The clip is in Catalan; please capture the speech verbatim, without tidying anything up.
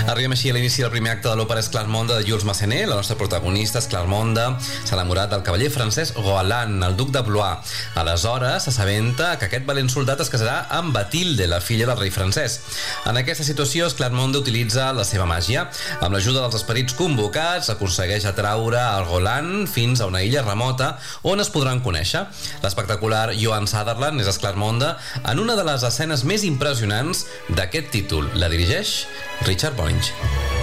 Arribem així a l'inici del primer acte de l'òpera Esclarmonde de Jules Massenet. La nostra protagonista, Esclarmonde, s'ha enamorat del cavaller francès Roland, el duc de Blois. Aleshores, s'assabenta que aquest valent soldat es casarà amb Bathilde, la filla del rei francès. En aquesta situació, Esclarmonde utilitza la seva màgia. Amb l'ajuda dels esperits convocats, aconsegueix atraure el Roland fins a una illa remota on es podran conèixer. L'espectacular Joan Sutherland és Esclarmonde en una de les escenes més impressionants d'aquest títol. La dirigeix Richard Boynge.